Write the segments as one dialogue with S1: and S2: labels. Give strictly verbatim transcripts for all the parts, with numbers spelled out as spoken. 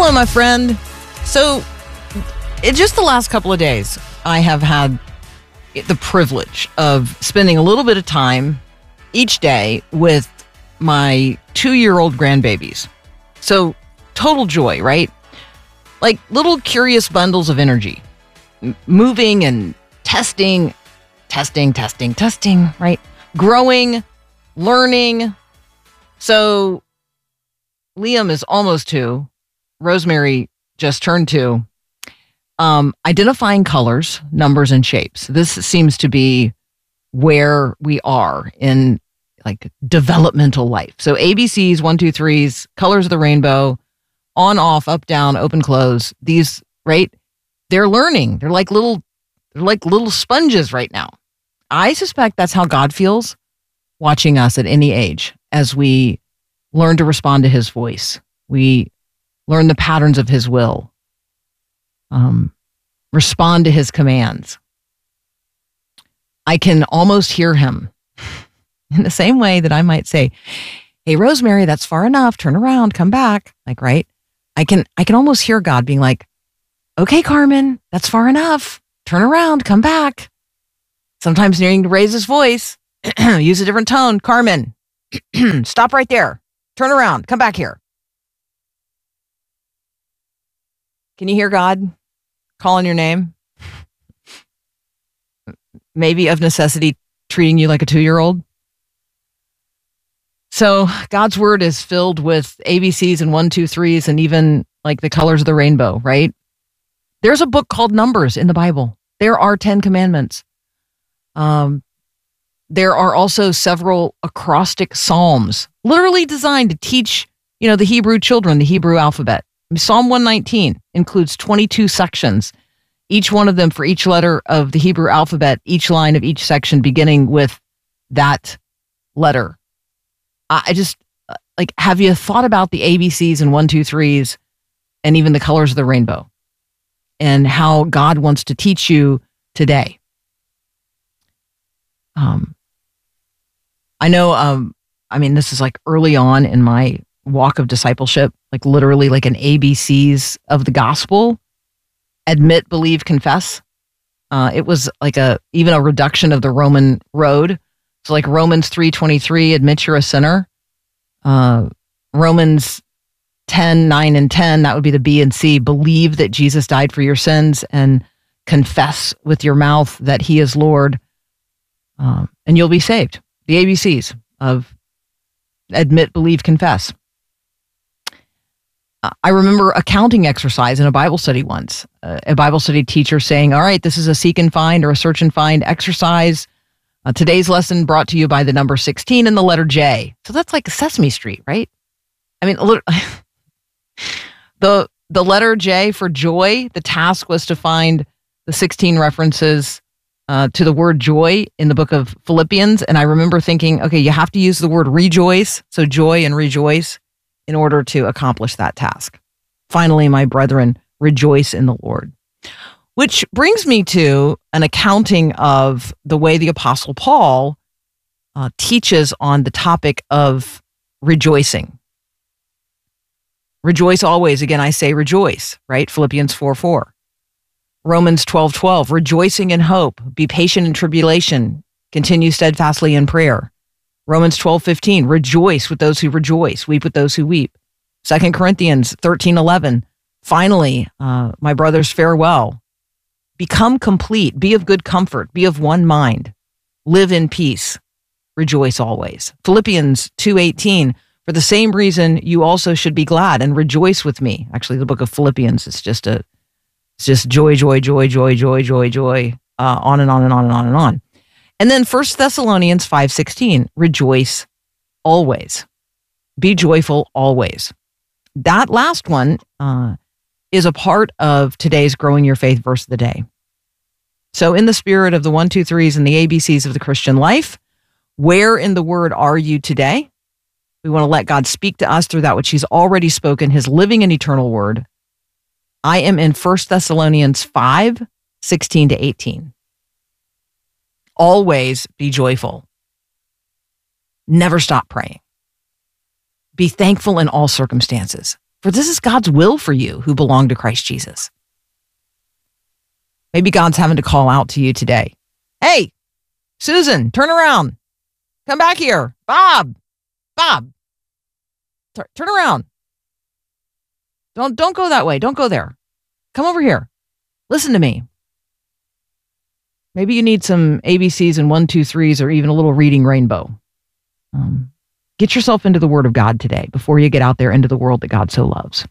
S1: Hello, my friend. So, in just the last couple of days, I have had the privilege of spending a little bit of time each day with my two-year-old grandbabies. So, total joy, right? Like little curious bundles of energy, M- moving and testing, testing, testing, testing, right? Growing, learning. So, Liam is almost two. Rosemary just turned two. Um, identifying colors, numbers, and shapes. This seems to be where we are in like developmental life. So A B Cs, one, two, threes, colors of the rainbow, on, off, up, down, open, close. These, right? They're learning. They're like little, they're like little sponges right now. I suspect that's how God feels watching us at any age as we learn to respond to his voice. We learn the patterns of his will. Um, respond to his commands. I can almost hear him in the same way that I might say, "Hey, Rosemary, that's far enough. Turn around, come back." Like, right? I can, I can almost hear God being like, "Okay, Carmen, that's far enough. Turn around, come back." Sometimes needing to raise his voice, use a different tone. "Carmen, stop right there. Turn around, come back here." Can you hear God calling your name? Maybe of necessity treating you like a two-year-old. So God's word is filled with A B Cs and one, two, threes, and even like the colors of the rainbow, right? There's a book called Numbers in the Bible. There are Ten Commandments. Um, there are also several acrostic psalms, literally designed to teach, you know, the Hebrew children the Hebrew alphabet. Psalm one nineteen includes twenty-two sections, each one of them for each letter of the Hebrew alphabet, each line of each section beginning with that letter. I just, like, have you thought about the A B Cs and one, two, threes and even the colors of the rainbow and how God wants to teach you today? Um, I know, um, I mean, this is like early on in my walk of discipleship, like literally like an A B Cs of the gospel: admit, believe, confess. Uh, it was like a, even a reduction of the Roman road. So like Romans three twenty-three, admit you're a sinner. Uh, Romans ten, nine and ten, that would be the B and C, believe that Jesus died for your sins and confess with your mouth that he is Lord. Um, and you'll be saved. The A B Cs of admit, believe, confess. I remember a counting exercise in a Bible study once. Uh, a Bible study teacher saying, "All right, this is a seek and find or a search and find exercise. Uh, today's lesson brought to you by the number sixteen and the letter J." So that's like Sesame Street, right? I mean, a little, the the letter J for joy. The task was to find the sixteen references uh, to the word joy in the book of Philippians. And I remember thinking, okay, you have to use the word rejoice, so joy and rejoice, in order to accomplish that task. Finally, my brethren, rejoice in the Lord. Which brings me to an accounting of the way the Apostle Paul uh, teaches on the topic of rejoicing. Rejoice always. Again, I say rejoice, right? Philippians four four. Romans twelve twelve, rejoicing in hope, be patient in tribulation, continue steadfastly in prayer. Romans twelve fifteen, rejoice with those who rejoice, weep with those who weep. Second Corinthians thirteen eleven, finally, uh, my brothers, farewell. Become complete, be of good comfort, be of one mind, live in peace, rejoice always. Philippians two eighteen, for the same reason you also should be glad and rejoice with me. Actually, the book of Philippians is just a, it's just joy, joy, joy, joy, joy, joy, joy, uh, on and on and on and on and on. And then First Thessalonians five sixteen, rejoice always. Be joyful always. That last one uh, is a part of today's Growing Your Faith verse of the day. So in the spirit of the one, two, threes and the A B Cs of the Christian life, where in the word are you today? We want to let God speak to us through that which he's already spoken, his living and eternal word. I am in First Thessalonians five sixteen to eighteen. Always be joyful. Never stop praying. Be thankful in all circumstances. For this is God's will for you who belong to Christ Jesus. Maybe God's having to call out to you today. Hey, Susan, turn around. Come back here. Bob, Bob, T- turn around. Don't, don't go that way. Don't go there. Come over here. Listen to me. Maybe you need some A B Cs and one, two, threes, or even a little reading rainbow. Um, get yourself into the Word of God today before you get out there into the world that God so loves.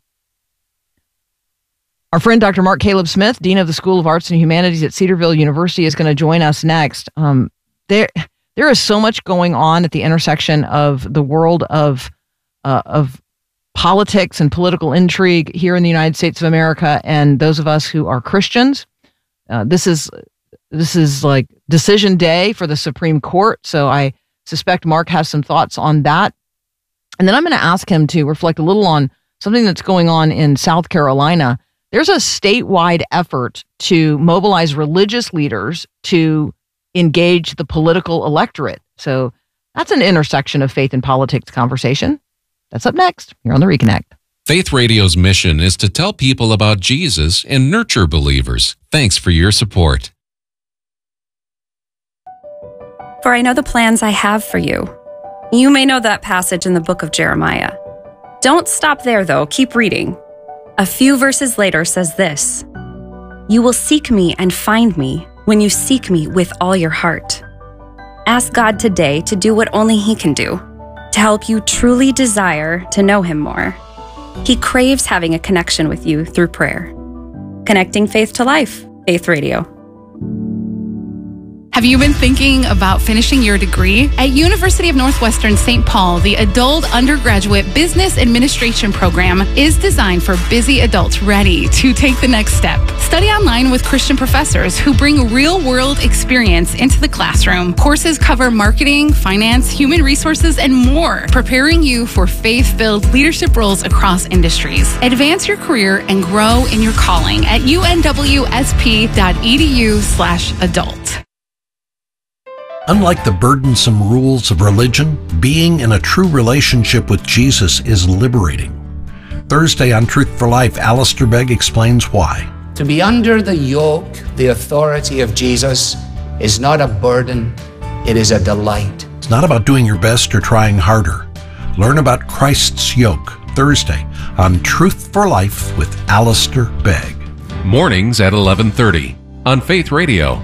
S1: Our friend Doctor Mark Caleb Smith, Dean of the School of Arts and Humanities at Cedarville University, is going to join us next. Um, there, there is so much going on at the intersection of the world of uh, of politics and political intrigue here in the United States of America, and those of us who are Christians. Uh, this is this is like decision day for the Supreme Court, so I suspect Mark has some thoughts on that. And then I'm going to ask him to reflect a little on something that's going on in South Carolina. There's a statewide effort to mobilize religious leaders to engage the political electorate. So that's an intersection of faith and politics conversation. That's up next here on The Reconnect.
S2: Faith Radio's mission is to tell people about Jesus and nurture believers. Thanks for your support.
S3: For I know the plans I have for you. You may know that passage in the book of Jeremiah. Don't stop there, though. Keep reading. A few verses later says this: You will seek me and find me when you seek me with all your heart. Ask God today to do what only He can do, to help you truly desire to know Him more. He craves having a connection with you through prayer. Connecting faith to life. Faith Radio.
S4: Have you been thinking about finishing your degree? At University of Northwestern Saint Paul, the Adult Undergraduate Business Administration program is designed for busy adults ready to take the next step. Study online with Christian professors who bring real-world experience into the classroom. Courses cover marketing, finance, human resources, and more, preparing you for faith-filled leadership roles across industries. Advance your career and grow in your calling at unwsp.edu slash adult.
S5: Unlike the burdensome rules of religion, being in a true relationship with Jesus is liberating. Thursday on Truth for Life, Alistair Begg explains why.
S6: To be under the yoke, the authority of Jesus, is not a burden, it is a delight.
S5: It's not about doing your best or trying harder. Learn about Christ's yoke, Thursday on Truth for Life with Alistair Begg.
S2: Mornings at eleven thirty on Faith Radio.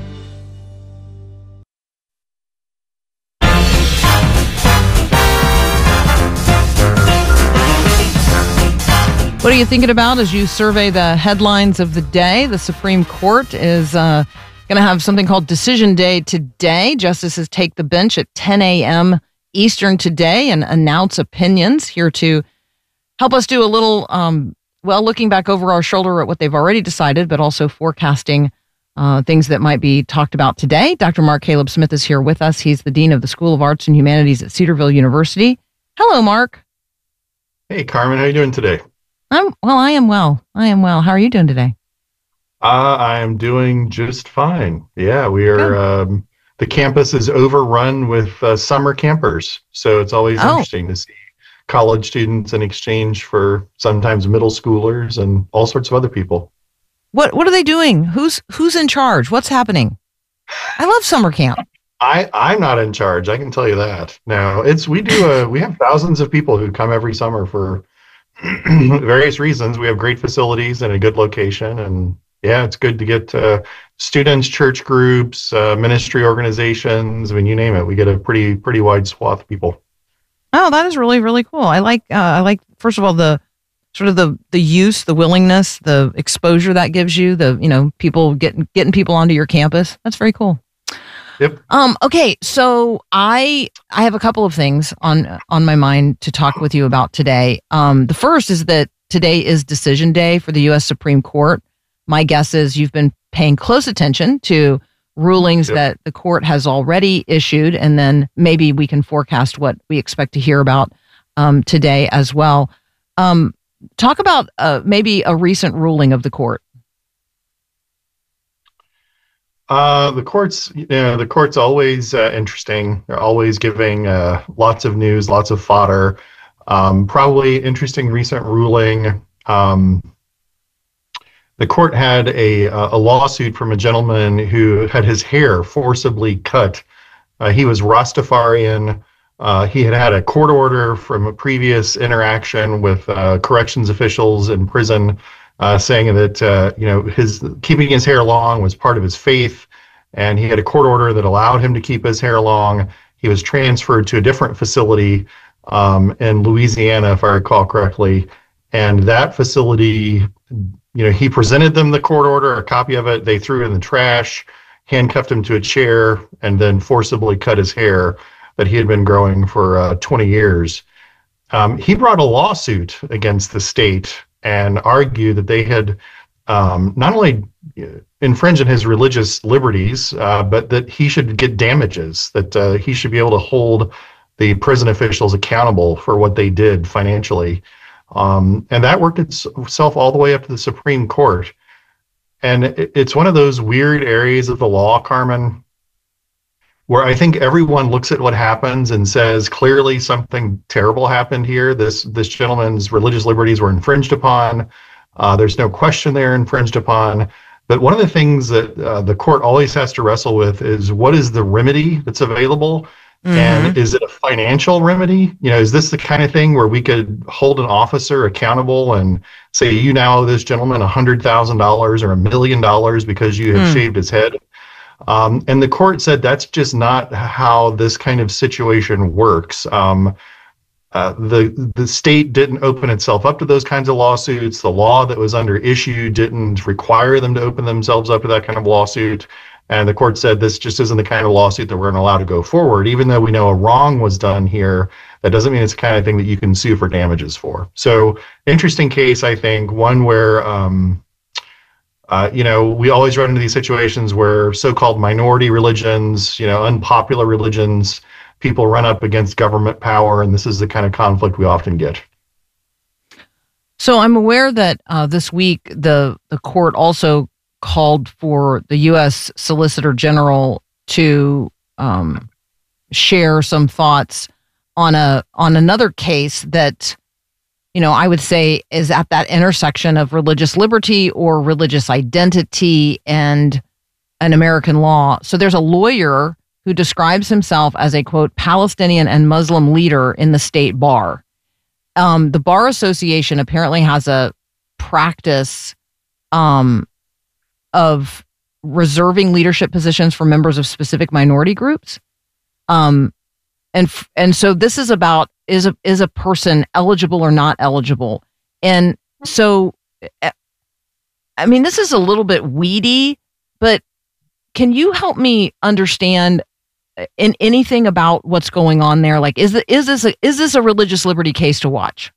S1: What are you thinking about as you survey the headlines of the day? The Supreme Court is uh, going to have something called Decision Day today. Justices take the bench at ten a.m. Eastern today and announce opinions. Here to help us do a little, um, well, looking back over our shoulder at what they've already decided, but also forecasting uh, things that might be talked about today. Doctor Mark Caleb Smith is here with us. He's the Dean of the School of Arts and Humanities at Cedarville University. Hello, Mark.
S7: Hey, Carmen. How are you doing today?
S1: I'm well. I am well. I am well. How are you doing today?
S7: Uh, I am doing just fine. Yeah, we are. Um, the campus is overrun with uh, summer campers, so it's always
S1: oh.
S7: interesting to see college students in exchange for sometimes middle schoolers and all sorts of other people.
S1: What What are they doing? Who's Who's in charge? What's happening? I love summer camp.
S7: I I'm not in charge. I can tell you that. No, it's we do. A, we have thousands of people who come every summer for various reasons. We have great facilities and a good location, and yeah, it's good to get uh, students, church groups, uh, ministry organizations. I mean, you name it. We get a pretty pretty wide swath of people.
S1: Oh, that is really really cool. I like uh, I like first of all the sort of the the use, the willingness, the exposure that gives you. The you know people getting getting people onto your campus. That's very cool.
S7: Yep.
S1: Um, okay, so I I have a couple of things on on my mind to talk with you about today. Um, the first is that today is Decision Day for the U S Supreme Court. My guess is you've been paying close attention to rulings
S7: yep.
S1: that the court has already issued, and then maybe we can forecast what we expect to hear about um, today as well. Um, talk about uh, maybe a recent ruling of the court.
S7: Uh, the court's, you know, the court's always uh, interesting. They're always giving uh, lots of news, lots of fodder. Um, probably interesting recent ruling. Um, the court had a, a lawsuit from a gentleman who had his hair forcibly cut. Uh, he was Rastafarian. Uh, he had had a court order from a previous interaction with uh, corrections officials in prison, uh, saying that uh, you know his keeping his hair long was part of his faith, and he had a court order that allowed him to keep his hair long. He was transferred to a different facility um, in Louisiana, if I recall correctly, and that facility, you know, he presented them the court order, a copy of it. They threw it in the trash, handcuffed him to a chair, and then forcibly cut his hair that he had been growing for uh, twenty years. Um, he brought a lawsuit against the state and argued that they had um, not only infringed on his religious liberties, uh, but that he should get damages, that uh, he should be able to hold the prison officials accountable for what they did financially. Um, and that worked itself all the way up to the Supreme Court. And it, it's one of those weird areas of the law, Carmen, where I think everyone looks at what happens and says, clearly something terrible happened here. This this gentleman's religious liberties were infringed upon. Uh, there's no question they're infringed upon. But one of the things that uh, the court always has to wrestle with is, what is the remedy that's available? Mm-hmm. And is it a financial remedy? You know, is this the kind of thing where we could hold an officer accountable and say, you now owe this gentleman one hundred thousand dollars or a million dollars because you have mm. shaved his head? Um, and the court said that's just not how this kind of situation works. Um, uh, the the state didn't open itself up to those kinds of lawsuits. The law that was under issue didn't require them to open themselves up to that kind of lawsuit. And the court said this just isn't the kind of lawsuit that we're going to allow to go forward. Even though we know a wrong was done here, that doesn't mean it's the kind of thing that you can sue for damages for. So interesting case, I think, one where um, Uh, you know, we always run into these situations where so-called minority religions, you know, unpopular religions, people run up against government power, and this is the kind of conflict we often get.
S1: So I'm aware that uh, this week the the court also called for the U S Solicitor General to um, share some thoughts on a on another case that, you know, I would say is at that intersection of religious liberty or religious identity and an American law. So there's a lawyer who describes himself as a, quote, Palestinian and Muslim leader in the state bar. Um, the Bar Association apparently has a practice um, of reserving leadership positions for members of specific minority groups. Um, and and so this is about, is a, is a person eligible or not eligible? And so, I mean, this is a little bit weedy, but can you help me understand in anything about what's going on there? Like, is the, is this a, is this a religious liberty case to watch?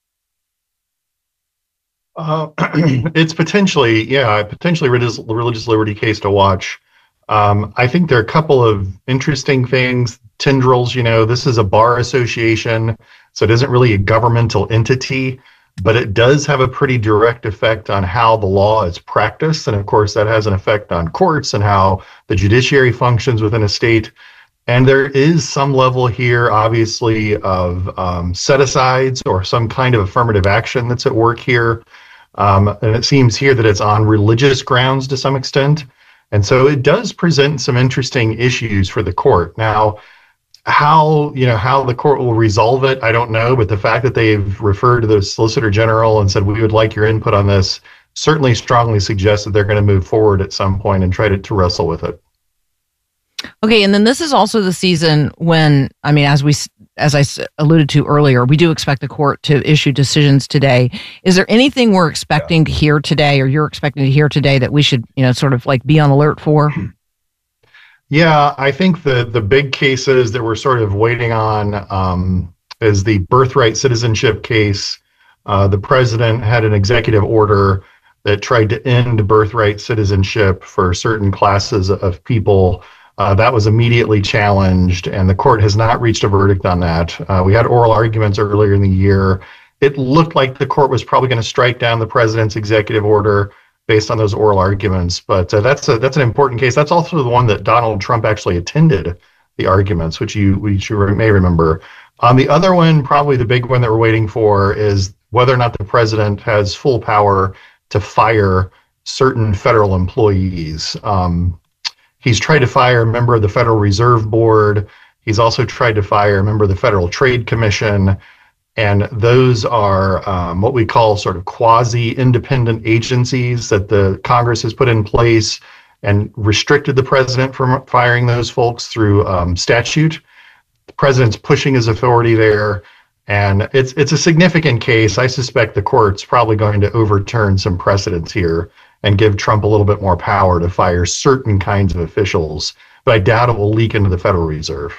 S7: Uh, it's potentially, yeah, potentially religious, religious liberty case to watch. Um, I think there are a couple of interesting things, tendrils. You know, this is a bar association, so it isn't really a governmental entity, but it does have a pretty direct effect on how the law is practiced. And of course, that has an effect on courts and how the judiciary functions within a state. And there is some level here, obviously, of um, set-asides or some kind of affirmative action that's at work here. Um, and it seems here that it's on religious grounds to some extent. And so it does present some interesting issues for the court. Now, how, you know, how the court will resolve it, I don't know. But the fact that they've referred to the Solicitor General and said, we would like your input on this, certainly strongly suggests that they're going to move forward at some point and try to, to wrestle with it.
S1: Okay, and then this is also the season when, I mean, as we, as I alluded to earlier, we do expect the court to issue decisions today. Is there anything we're expecting yeah. to hear today, or you're expecting to hear today, that we should, you know, sort of like be on alert for?
S7: Yeah, I think the the big cases that we're sort of waiting on um, is the birthright citizenship case. Uh, the president had an executive order that tried to end birthright citizenship for certain classes of people. Uh, that was immediately challenged, and the court has not reached a verdict on that. Uh, we had oral arguments earlier in the year. It looked like the court was probably going to strike down the president's executive order based on those oral arguments, but uh, that's a, that's an important case. That's also the one that Donald Trump actually attended the arguments, which you which you may remember. On the other one, probably the big one that we're waiting for is whether or not the president has full power to fire certain federal employees. Um, he's tried to fire a member of the Federal Reserve Board. He's also tried to fire a member of the Federal Trade Commission. And those are um, what we call sort of quasi-independent agencies that the Congress has put in place and restricted the president from firing those folks through um, statute. The president's pushing his authority there, and it's it's a significant case. I suspect the court's probably going to overturn some precedents here and give Trump a little bit more power to fire certain kinds of officials, but I doubt it will leak into the Federal Reserve.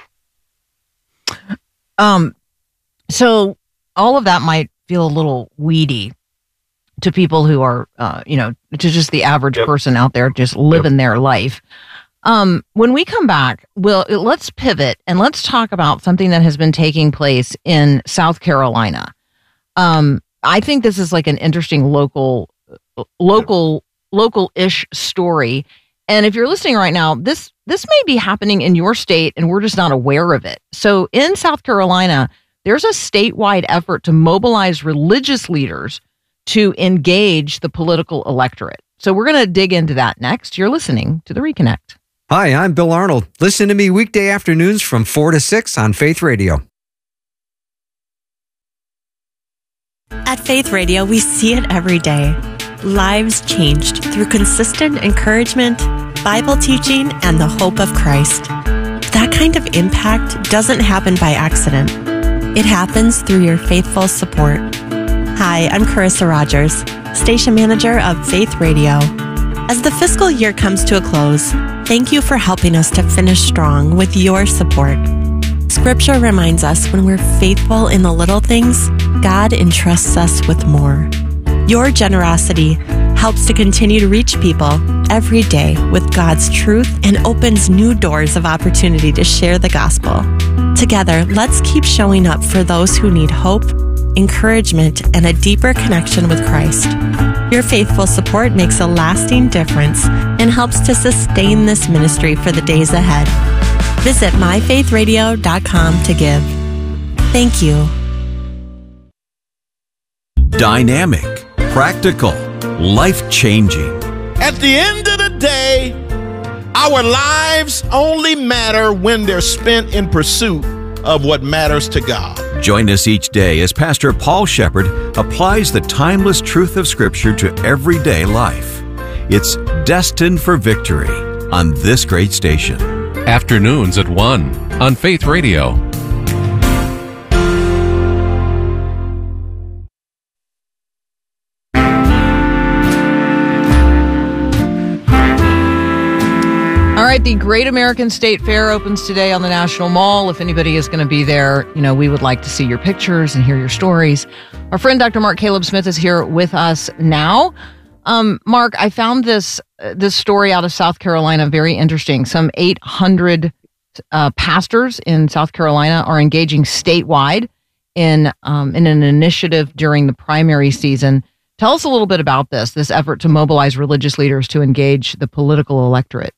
S1: Um, so all of that might feel a little weedy to people who are, uh, you know, to just the average yep. person out there just living yep. their life. Um, when we come back, we'll, let's pivot and let's talk about something that has been taking place in South Carolina. Um, I think this is like an interesting local, local, local-ish story. And if you're listening right now, this, this may be happening in your state and we're just not aware of it. So in South Carolina, there's a statewide effort to mobilize religious leaders to engage the political electorate. So we're going to dig into that next. You're listening to The Reconnect.
S8: Hi, I'm Bill Arnold. Listen to me weekday afternoons from four to six on Faith Radio.
S9: At Faith Radio, we see it every day. Lives changed through consistent encouragement, Bible teaching, and the hope of Christ. That kind of impact doesn't happen by accident. It happens through your faithful support. Hi, I'm Carissa Rogers, station manager of Faith Radio. As the fiscal year comes to a close, thank you for helping us to finish strong with your support. Scripture reminds us when we're faithful in the little things, God entrusts us with more. Your generosity helps to continue to reach people every day with God's truth and opens new doors of opportunity to share the gospel. Together, let's keep showing up for those who need hope, encouragement, and a deeper connection with Christ. Your faithful support makes a lasting difference and helps to sustain this ministry for the days ahead. Visit my faith radio dot com to give. Thank you.
S10: Dynamic, practical, life-changing.
S11: At the end of the day, our lives only matter when they're spent in pursuit of what matters to God.
S10: Join us each day as Pastor Paul Shepherd applies the timeless truth of Scripture to everyday life. It's Destined for Victory on this great station.
S2: Afternoons at one on Faith Radio.
S1: All right, the Great American State Fair opens today on the National Mall. If anybody is going to be there, you know, we would like to see your pictures and hear your stories. Our friend Doctor Mark Caleb Smith is here with us now. Um, Mark, I found this uh, this story out of South Carolina very interesting. Some eight hundred uh, pastors in South Carolina are engaging statewide in um, in an initiative during the primary season. Tell us a little bit about this, this effort to mobilize religious leaders to engage the political electorate.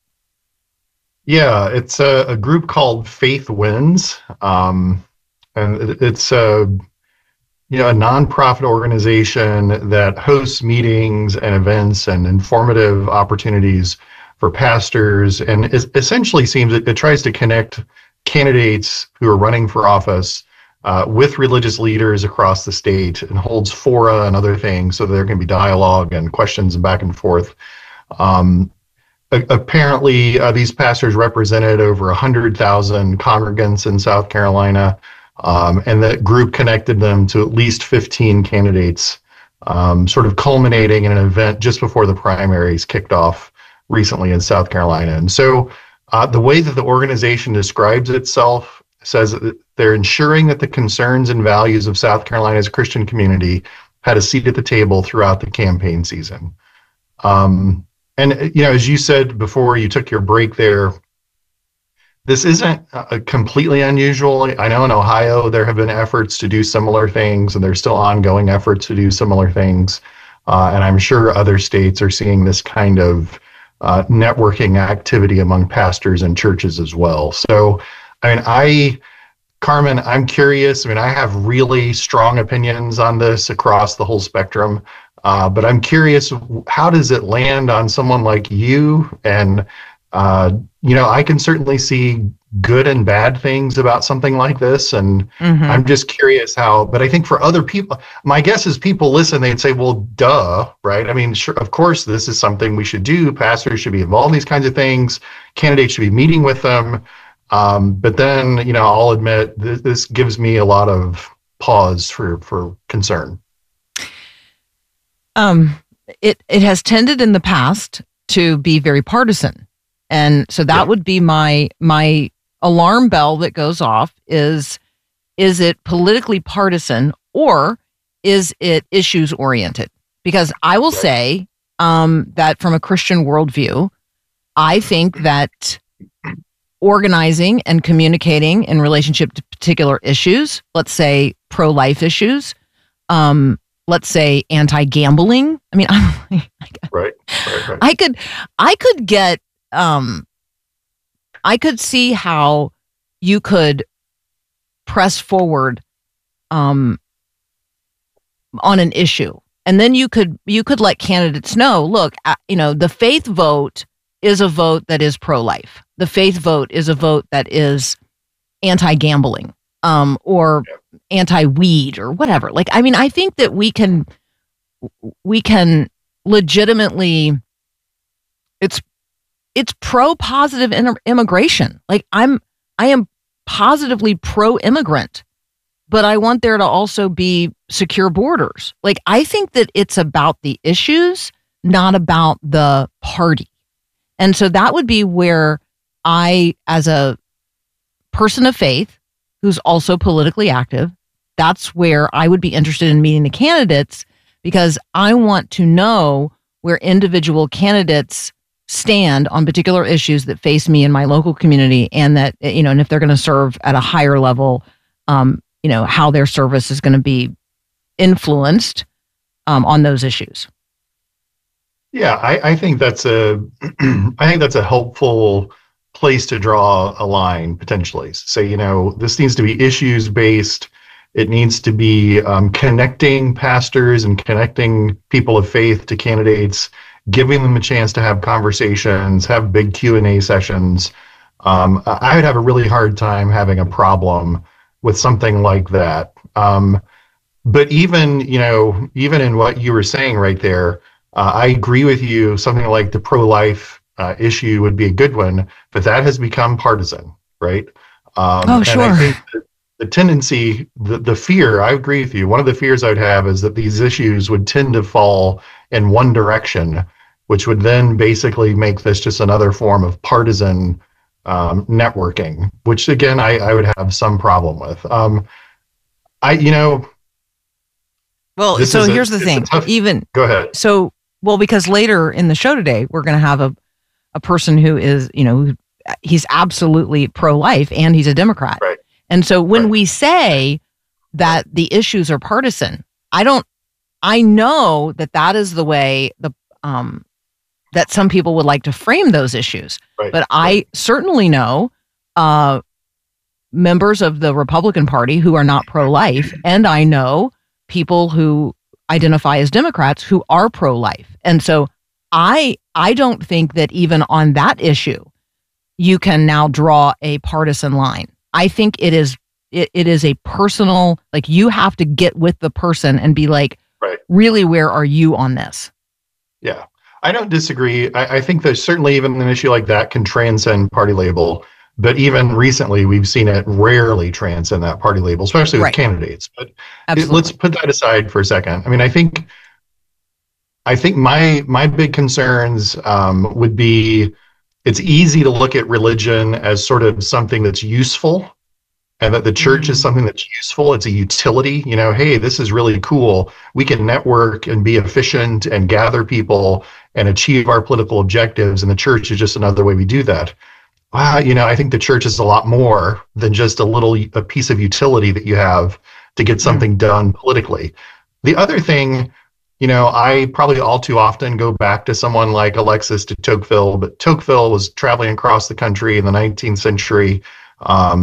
S7: Yeah, it's a, a group called Faith Wins, um, and it, it's a you know a nonprofit organization that hosts meetings and events and informative opportunities for pastors, and it essentially seems it, it tries to connect candidates who are running for office uh, with religious leaders across the state, and holds fora and other things so there can be dialogue and questions and back and forth. Um, Apparently, uh, these pastors represented over one hundred thousand congregants in South Carolina, um, and that group connected them to at least fifteen candidates, um, sort of culminating in an event just before the primaries kicked off recently in South Carolina. And so uh, the way that the organization describes itself says that they're ensuring that the concerns and values of South Carolina's Christian community had a seat at the table throughout the campaign season. Um, And, you know, as you said before you took your break there, this isn't uh, completely unusual. I know in Ohio there have been efforts to do similar things, and there's still ongoing efforts to do similar things. Uh, and I'm sure other states are seeing this kind of uh, networking activity among pastors and churches as well. So, I mean, I Carmen, I'm curious. I mean, I have really strong opinions on this across the whole spectrum, uh, but I'm curious, how does it land on someone like you? And, uh, you know, I can certainly see good and bad things about something like this. And
S1: Mhm.
S7: I'm just curious how, but I think for other people, my guess is people listen, they'd say, well, duh, right? I mean, sure, of course, this is something we should do. Pastors should be involved in these kinds of things. Candidates should be meeting with them. Um, but then, you know, I'll admit this, this gives me a lot of pause for, for concern.
S1: Um, it, it has tended in the past to be very partisan. And so that
S7: Yeah.
S1: would be my, my alarm bell that goes off is, is it politically partisan or is it issues oriented? Because I will say, um, that from a Christian worldview, I think that organizing and communicating in relationship to particular issues, let's say pro-life issues, um, let's say anti-gambling. I mean, I'm like,
S7: Right, right, right.
S1: I could, I could get, um, I could see how you could press forward, um, on an issue, and then you could, you could let candidates know, look, uh, you know, the faith vote is a vote that is pro-life. The faith vote is a vote that is anti-gambling, um, or anti-weed or whatever. Like, I mean, I think that we can, we can legitimately, it's, it's pro-positive in- immigration. Like I'm, I am positively pro-immigrant, but I want there to also be secure borders. Like, I think that it's about the issues, not about the party. And so that would be where I, as a person of faith who's also politically active, that's where I would be interested in meeting the candidates, because I want to know where individual candidates stand on particular issues that face me in my local community, and that, you know, and if they're going to serve at a higher level, um, you know, how their service is going to be influenced um, on those issues.
S7: Yeah, I, I think that's a, I think that's a helpful place to draw a line potentially. Say, you know, this needs to be issues based. It needs to be um, connecting pastors and connecting people of faith to candidates, giving them a chance to have conversations, have big Q and A sessions. Um, I would have a really hard time having a problem with something like that. Um, but even, you know, even in what you were saying right there, uh, I agree with you. Something like the pro-life uh, issue would be a good one, but that has become partisan, right? Um,
S1: Oh, sure.
S7: And I think that the tendency, the, the fear, I agree with you. One of the fears I would have is that these issues would tend to fall in one direction, which would then basically make this just another form of partisan um, networking, which again, I, I would have some problem with. Um, I, you know,
S1: Well,
S7: This
S1: so
S7: is a-
S1: here's the
S7: it's a
S1: thing.
S7: tough-
S1: Even
S7: go ahead.
S1: so, well, because later in the show today, we're going to have a a person who is, you know, who- he's absolutely pro-life and he's a Democrat.
S7: Right.
S1: And so when we say that the issues are partisan, I don't, I know that that is the way the um that some people would like to frame those issues.
S7: Right.
S1: But I certainly know uh members of the Republican Party who are not pro-life, and I know people who identify as Democrats who are pro-life. And so I I don't think that even on that issue you can now draw a partisan line. I think it is it, it is a personal, like, you have to get with the person and be like,
S7: Right.
S1: really, where are you on this?
S7: Yeah, I don't disagree. I, I think that certainly even an issue like that can transcend party label. But even recently, we've seen it rarely transcend that party label, especially with
S1: Right.
S7: candidates. But it-
S1: Absolutely.
S7: let's put that aside for a second. I mean, I think, I think my my big concerns um, would be, it's easy to look at religion as sort of something that's useful, and that the church is something that's useful. It's a utility. You know, hey, this is really cool. We can network and be efficient and gather people and achieve our political objectives, and the church is just another way we do that. Wow, you know, I think the church is a lot more than just a little a piece of utility that you have to get something done politically. The other thing, you know, I probably all too often go back to someone like Alexis de Tocqueville, but Tocqueville was traveling across the country in the nineteenth century, um,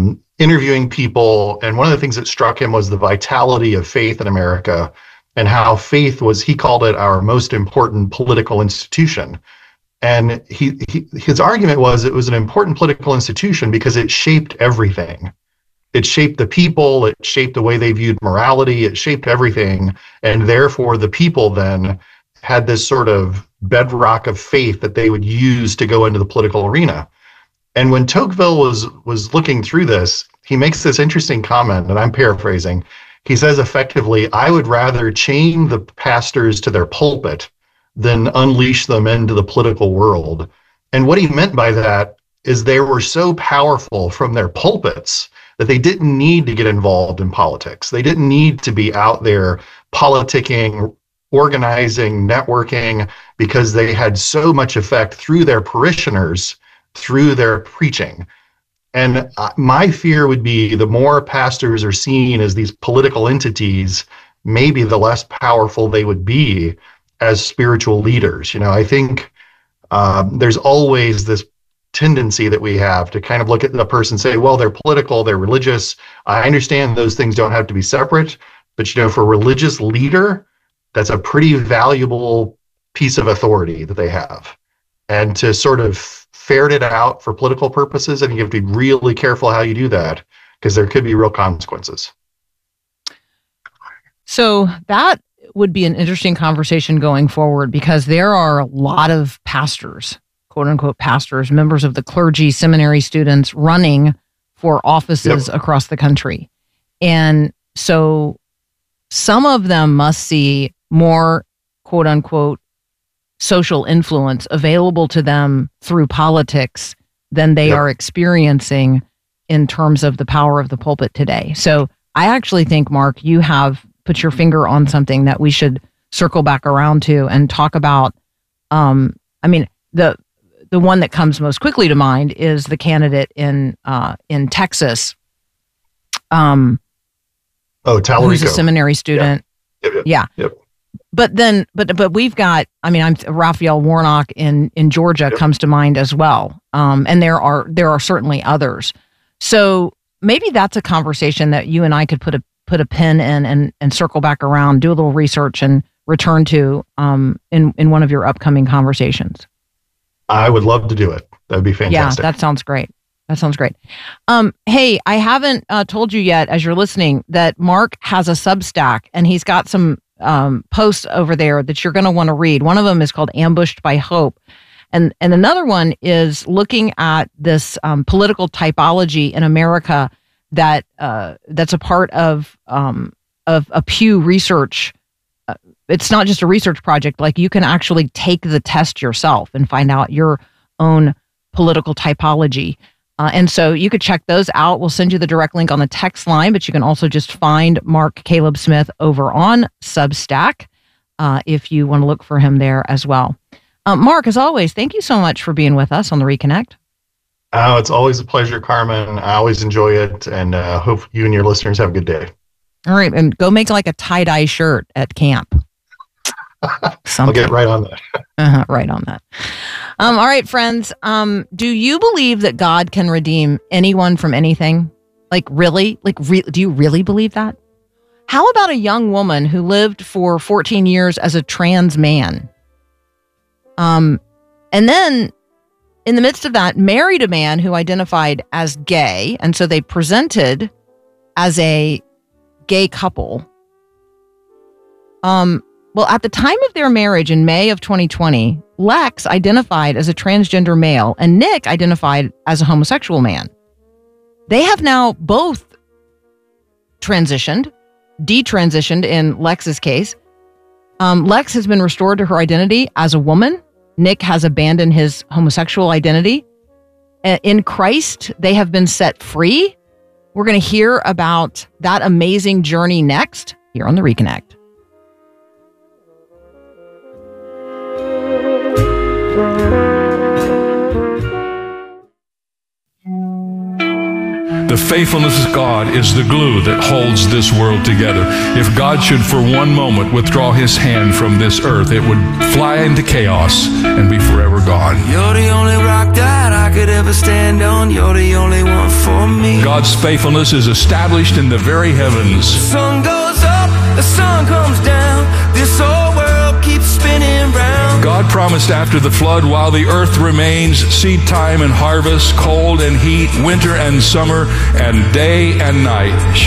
S7: interviewing people, and one of the things that struck him was the vitality of faith in America, and how faith was, he called it, our most important political institution. And he, he his argument was it was an important political institution because it shaped everything. It shaped the people, it shaped the way they viewed morality, it shaped everything, and therefore the people then had this sort of bedrock of faith that they would use to go into the political arena. And when Tocqueville was was looking through this, he makes this interesting comment, and I'm paraphrasing. He says effectively, I would rather chain the pastors to their pulpit than unleash them into the political world. And what he meant by that is they were so powerful from their pulpits that they didn't need to get involved in politics. They didn't need to be out there politicking, organizing, networking, because they had so much effect through their parishioners, through their preaching. And uh, my fear would be the more pastors are seen as these political entities, maybe the less powerful they would be as spiritual leaders. You know, I think um, there's always this tendency that we have to kind of look at the person and say, well, they're political, they're religious. I understand those things don't have to be separate, but, you know, for a religious leader, that's a pretty valuable piece of authority that they have. And to sort of ferret it out for political purposes, I think you have to be really careful how you do that, because there could be real consequences.
S1: So that would be an interesting conversation going forward, because there are a lot of pastors, quote unquote pastors, members of the clergy, seminary students running for offices yep. across the country. And so some of them must see more, quote unquote, social influence available to them through politics than they yep. are experiencing in terms of the power of the pulpit today. So I actually think, Mark, you have put your finger on something that we should circle back around to and talk about. Um, I mean, the the one that comes most quickly to mind is the candidate in uh, in Texas. Um,
S7: oh, Talarico.
S1: Who's a seminary student.
S7: Yeah. Yep, yep,
S1: yeah.
S7: Yep.
S1: But then, but but we've got, I mean, I'm Raphael Warnock in in Georgia yep. comes to mind as well, um, and there are there are certainly others. So maybe that's a conversation that you and I could put a put a pin in and and circle back around, do a little research, and return to um, in in one of your upcoming conversations.
S7: I would love to do it. That'd be fantastic.
S1: Yeah, that sounds great. That sounds great. Um, hey, I haven't uh, told you yet, as you're listening, that Mark has a Substack, and he's got some um, posts over there that you're going to want to read. One of them is called Ambushed by Hope. And, and another one is looking at this um, political typology in America that uh, that's a part of, um, of a Pew Research. Uh, it's not just a research project. Like, you can actually take the test yourself and find out your own political typology. Uh, and so you could check those out. We'll send you the direct link on the text line, but you can also just find Mark Caleb Smith over on Substack uh, if you want to look for him there as well. Um, Mark, as always, thank you so much for being with us on the Reconnect.
S7: Oh, it's always a pleasure, Carmen. I always enjoy it, and uh, hope you and your listeners have a good day.
S1: All right, and go make like a tie-dye shirt at camp.
S7: I'll get right on that.
S1: uh-huh, right on that. Um, all right, friends. Um, do you believe that God can redeem anyone from anything? Like, really? Like, re- do you really believe that? How about a young woman who lived for fourteen years as a trans man? Um, and then in the midst of that, married a man who identified as gay. And so they presented as a gay couple. Um, well, at the time of their marriage in May of twenty twenty, Lex identified as a transgender male and Nick identified as a homosexual man. They have now both transitioned, detransitioned in Lex's case. Um, Lex has been restored to her identity as a woman. Nick has abandoned his homosexual identity. In Christ, they have been set free. We're going to hear about that amazing journey next here on The Reconnect.
S12: The faithfulness of God is the glue that holds this world together. If God should for one moment withdraw his hand from this earth, it would fly into chaos and be forever gone.
S13: You're the only rock that I could ever stand on. You're the only one for me.
S12: God's faithfulness is established in the very heavens.
S13: The sun goes up, the sun comes down. This whole world keeps spinning round.
S12: God promised after the flood, while the earth remains, seed time and harvest, cold and heat, winter and summer, and day and night